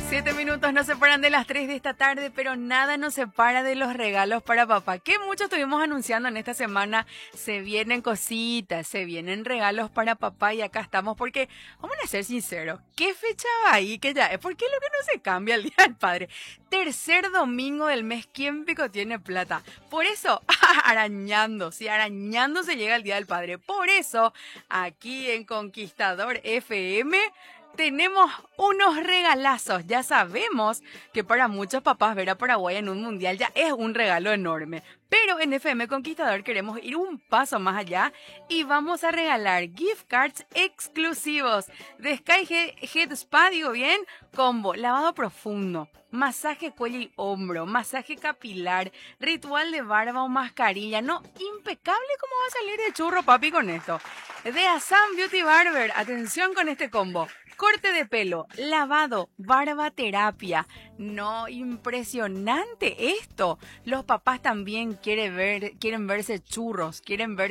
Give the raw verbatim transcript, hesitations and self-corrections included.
Siete minutos nos separan de las tres de esta tarde, pero nada nos separa de los regalos para papá. Que mucho estuvimos anunciando en esta semana. Se vienen cositas, se vienen regalos para papá y acá estamos porque, vamos a ser sinceros, ¿qué fecha va ahí que ya es? ¿Por qué lo que no se cambia el Día del Padre? Tercer domingo del mes, ¿quién pico tiene plata? Por eso, arañando, sí, arañando se llega el Día del Padre. Por eso, aquí en Conquistador F M... tenemos unos regalazos. Ya sabemos que para muchos papás ver a Paraguay en un mundial ya es un regalo enorme. Pero en F M Conquistador queremos ir un paso más allá y vamos a regalar gift cards exclusivos de Sky Head Spa, digo bien, combo, lavado profundo, masaje cuello y hombro, masaje capilar, ritual de barba o mascarilla. No, impecable cómo va a salir de churro papi con esto. De Assam Beauty Barber, atención con este combo. Corte de pelo, lavado, barba terapia. No, impresionante esto. Los papás también quieren ver, quieren verse churros, quieren ver